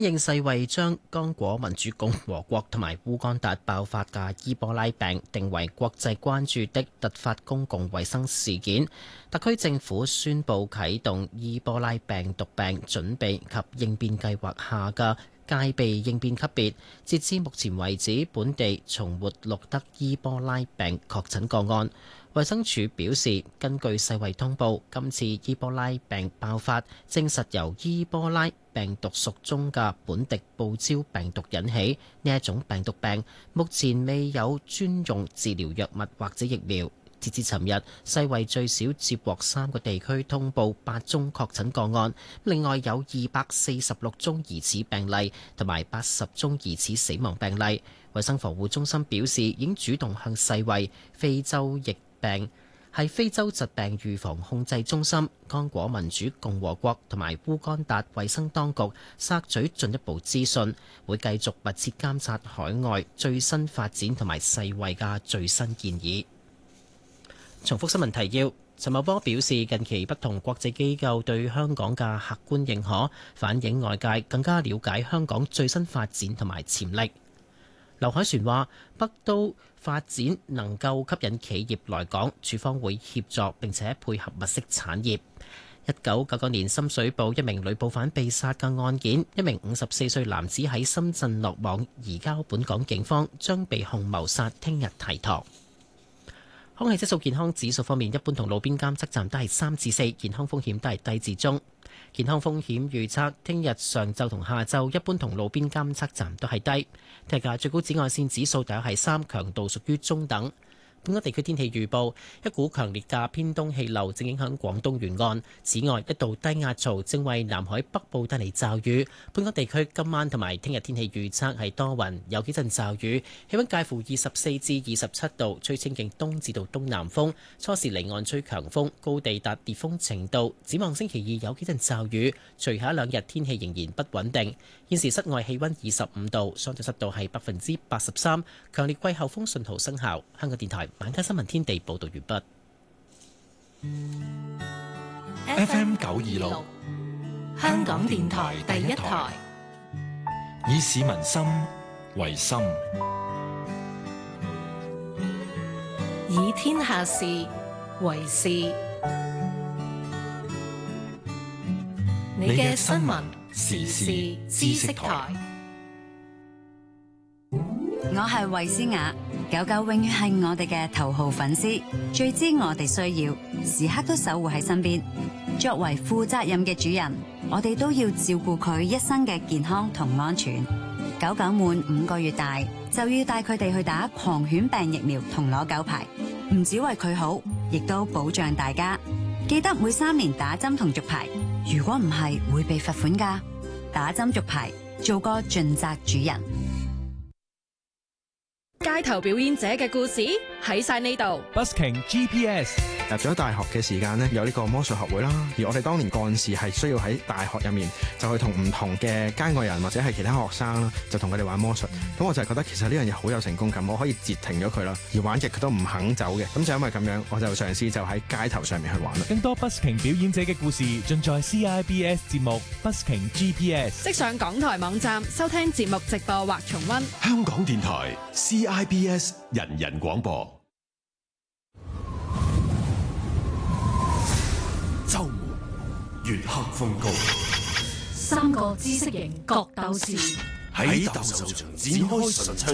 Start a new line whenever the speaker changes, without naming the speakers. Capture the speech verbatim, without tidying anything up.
應世衛將剛果民主共和國同埋烏干達爆發嘅伊波拉病定為國際關注的突發公共衛生事件，特區政府宣布啟動伊波拉病毒病準備及應變計劃下嘅戒備應變級別。截至目前為止，本地從沒錄得伊波拉病確診個案。衛生署表示，根據世衛通報，今次伊波拉病爆發證實由伊波拉病毒屬中嘅本地報招病毒引起。呢一種病毒病目前未有專用治療藥物或者疫苗。截至尋日，世衛最少接獲三個地區通報八宗確診個案，另外有二百四十六宗疑似病例同埋八十宗疑似死亡病例。衛生防護中心表示，已經主動向世衛、非洲疫病係非洲疾病預防控制中心、剛果民主共和國同埋烏干達衛生當局索取進一步資訊，會繼續密切監察海外最新發展同埋世衛嘅最新建議。重複新聞提要，陳茂波表示，近期不同國際機構對香港嘅客觀認可，反映外界更加了解香港最新發展同埋潛力。劉凱旋話，北都發展能夠吸引企業來港，處方會協助並且配合物色產業。一九九九年深水埗一名女捕犯被殺嘅案件，一名五十四歲男子喺深圳落網，移交本港警方，將被控謀殺，聽日提堂。空氣質素健康指數方面，一般同路邊監測站都係三至四，健康風險都係低至中。健康風險預測，聽日上晝同下晝一般同路邊監測站都係低。聽日嘅最高紫外線指數大約係三，強度屬於中等。本港地區天氣預報，一股強烈嘅偏東氣流正影響廣東沿岸。此外，一道低壓槽正為南海北部帶嚟驟雨。本港地區今晚同埋聽日天氣預測係多雲，有幾陣驟雨，氣溫介乎二十四至二十七度，吹清勁東至到東南風，初時離岸吹強風，高地達烈風程度。展望星期二有幾陣驟雨，隨後一兩日天氣仍然不穩定。現時室外氣溫二十五度，相對濕度係百分之八十三，強烈季候風信號生效。香港電台晚間新聞天地報道完畢。
F M 九二六，香港電台第一台，以市民心為心，以天下事為事。你嘅新聞時事知識台。
我係衛詩雅，狗狗永遠係我哋嘅頭號粉絲，最知我哋需要，時刻都守護喺身邊。作為負責任嘅主人，我哋都要照顧佢一生嘅健康同安全。狗狗滿五個月大就要帶佢哋去打狂犬病疫苗同攞狗牌，唔只為佢好，亦都保障大家。記得每三年打針同續牌，如果唔係會被罰款㗎。打針續牌，做個盡責主人。
街頭表演者嘅故事喺晒呢度。
Busking G P S
入咗大學嘅時間呢，有呢個魔術學會啦。而我哋當年幹事係需要喺大學入面就去同唔同嘅街外人或者係其他學生啦，就同佢哋玩魔術。咁我就係覺得其實呢樣嘢好有成功感，我可以截停咗佢啦。而玩極佢都唔肯走嘅，咁就因為咁樣，我就嘗試就喺街頭上面去玩啦。
更多 Busking 表演者嘅故事盡在 C I B S 節目 Busking G P S。
即上港台網站收聽節目直播或重溫。
香港電台 C I B S 人人廣播。周末月黑風高，
三個知識型角鬥士
喺鬥獸場展開神槍